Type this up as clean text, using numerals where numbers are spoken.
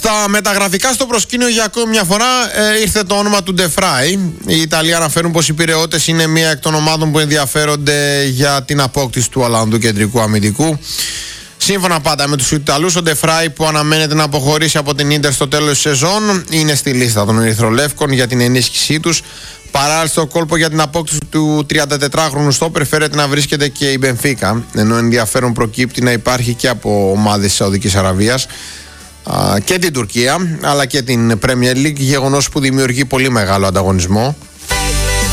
Στα μεταγραφικά στο προσκήνιο για ακόμη μια φορά ήρθε το όνομα του De Vrij. Οι Ιταλοί αναφέρουν πως οι Πειραιώτες είναι μία εκ των ομάδων που ενδιαφέρονται για την απόκτηση του Ολλανδού κεντρικού αμυντικού. Σύμφωνα πάντα με τους Ιταλούς, ο De Vrij, που αναμένεται να αποχωρήσει από την Ίντερ στο τέλος της σεζόν, είναι στη λίστα των Ερυθρολεύκων για την ενίσχυσή τους. Παράλληλα, στο κόλπο για την απόκτηση του 34χρονου στόπερ φέρεται να βρίσκεται και η Μπενφίκα, ενώ ενδιαφέρον προκύπτει να υπάρχει και από ομάδες της Σαουδικής Αραβίας και την Τουρκία, αλλά και την Premier League, γεγονός που δημιουργεί πολύ μεγάλο ανταγωνισμό.